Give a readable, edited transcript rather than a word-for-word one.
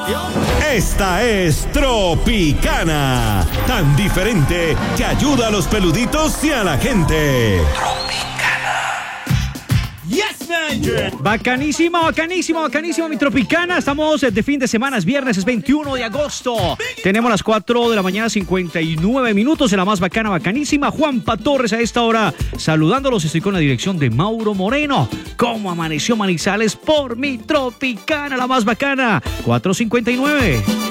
Esta es Tropicana, tan diferente que ayuda a los peluditos y a la gente. Bacanísimo, bacanísimo, bacanísimo, mi Tropicana. Estamos de fin de semana, es viernes, es 21 de agosto. Tenemos las 4 de la mañana, 59 minutos en la más bacana, bacanísima. Juanpa Torres a esta hora saludándolos. Estoy con la dirección de Mauro Moreno. ¿Cómo amaneció Manizales por mi Tropicana, la más bacana? 4:59.